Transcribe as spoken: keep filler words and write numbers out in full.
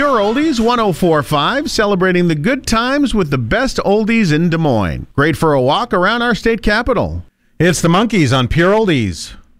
Pure Oldies one oh four point five, celebrating the good times with the best oldies in Des Moines. Great for a walk around our state capital. It's the Monkees on Pure Oldies.